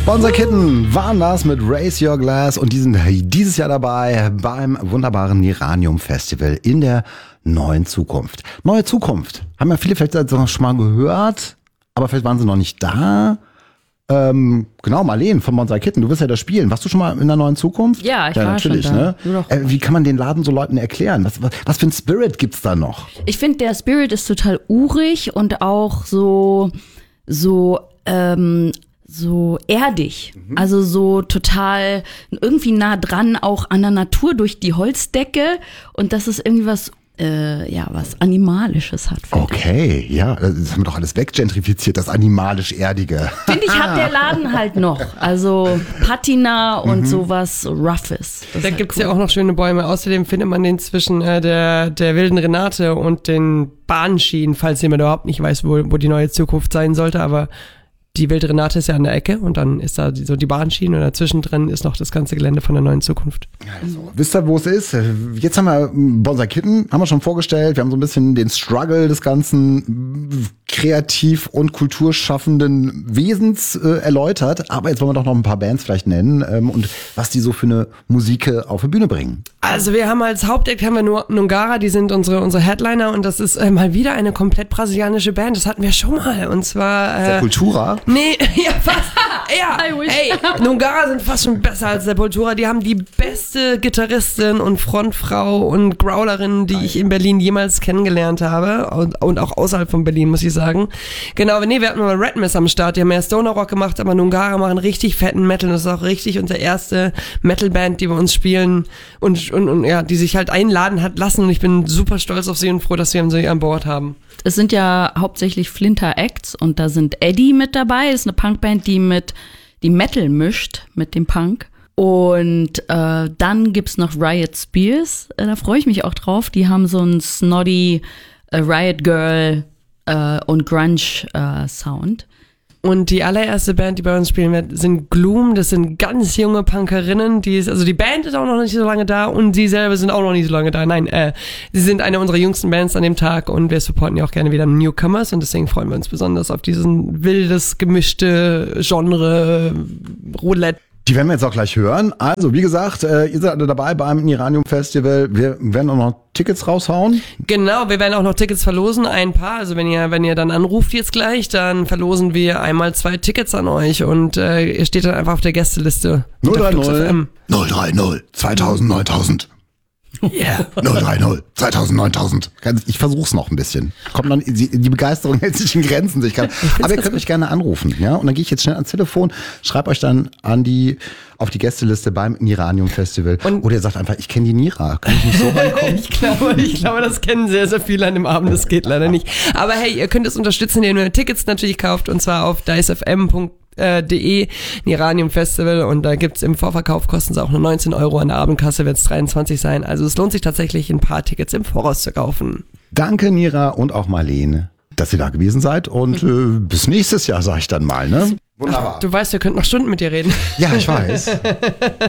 Bonser Kitten waren das mit Raise Your Glass und die sind dieses Jahr dabei beim wunderbaren Niranium Festival in der neuen Zukunft. Neue Zukunft. Haben ja viele vielleicht schon mal gehört, aber vielleicht waren sie noch nicht da. Genau, Marleen von Bonser Kitten, du wirst ja da spielen. Warst du schon mal in der neuen Zukunft? Ja, ich war natürlich, schon da. Ne? Wie kann man den Laden so Leuten erklären? Was für ein Spirit gibt's da noch? Ich finde, der Spirit ist total urig und auch so erdig. Also so total irgendwie nah dran auch an der Natur durch die Holzdecke und dass es irgendwie was Animalisches hat. Okay, ja, das haben wir doch alles weggentrifiziert, das animalisch-erdige. Finde ich, hat der Laden halt noch. Also Patina und sowas Roughes. Da gibt's ja auch noch schöne Bäume. Außerdem findet man den zwischen der wilden Renate und den Bahnschienen, falls jemand überhaupt nicht weiß, wo die neue Zukunft sein sollte, aber die wilde Renate ist ja an der Ecke und dann ist da so die Bahnschiene und dazwischen drin ist noch das ganze Gelände von der neuen Zukunft. Also, wisst ihr, wo es ist? Jetzt haben wir Bonser Kitten, haben wir schon vorgestellt. Wir haben so ein bisschen den Struggle des ganzen kreativ- und kulturschaffenden Wesens erläutert. Aber jetzt wollen wir doch noch ein paar Bands vielleicht nennen und was die so für eine Musik auf die Bühne bringen. Also wir haben als Hauptact haben wir nur Nungara, die sind unsere Headliner und das ist mal wieder eine komplett brasilianische Band. Das hatten wir schon mal und zwar Sepultura? Nee, ja, fast. Ja, hey, Nungara sind fast schon besser als Sepultura. Die haben die beste Gitarristin und Frontfrau und Growlerin, die ich in Berlin jemals kennengelernt habe. Und auch außerhalb von Berlin, muss ich sagen. Genau, wir hatten mal Red Miss am Start. Die haben mehr Stoner Rock gemacht, aber Nungara machen richtig fetten Metal. Das ist auch richtig unsere erste Metalband, die bei uns spielen und ja, die sich halt einladen hat lassen. Und ich bin super stolz auf sie und froh, dass wir sie an Bord haben. Es sind ja hauptsächlich Flinter Acts und da sind Eddie mit dabei. Das ist eine Punkband, die Metal mischt mit dem Punk. Und dann gibt's noch Riot Spears. Da freue ich mich auch drauf. Die haben so einen snotty Riot Girl und Grunge Sound. Und die allererste Band, die bei uns spielen wird, sind Gloom. Das sind ganz junge Punkerinnen. Die Band ist auch noch nicht so lange da und sie selber sind auch noch nicht so lange da. Nein, sie sind eine unserer jüngsten Bands an dem Tag und wir supporten ja auch gerne wieder Newcomers und deswegen freuen wir uns besonders auf diesen wildes, gemischte Genre Roulette. Die werden wir jetzt auch gleich hören. Also, wie gesagt, ihr seid alle dabei beim Niranium Festival. Wir werden auch noch Tickets raushauen. Genau, wir werden auch noch Tickets verlosen, ein paar. Also wenn ihr dann anruft jetzt gleich, dann verlosen wir einmal 2 Tickets an euch und ihr steht dann einfach auf der Gästeliste. 030 030 2000 9000. Yeah. 030 2000 9000. Ich versuch's noch ein bisschen. Kommt dann, die Begeisterung hält sich in Grenzen. Aber ihr könnt mich gerne anrufen, ja? Und dann gehe ich jetzt schnell ans Telefon, schreibe euch dann auf die Gästeliste beim Niranium Festival. Oder ihr sagt einfach, ich kenne die Nira. Kann ich nicht so reinkommen? Ich glaube, das kennen sehr, sehr viele an dem Abend. Das geht leider nicht. Aber hey, ihr könnt es unterstützen, indem ihr Tickets natürlich kauft und zwar auf dicefm.de Niranium Festival und da gibt's im Vorverkauf, kosten sie auch nur 19 €, an der Abendkasse wird's 23 sein, also es lohnt sich tatsächlich ein paar Tickets im Voraus zu kaufen. Danke Nira und auch Marleen, dass ihr da gewesen seid und bis nächstes Jahr, sag ich dann mal, ne? Wunderbar. Ach, du weißt, wir könnten noch Stunden mit dir reden. Ja, ich weiß.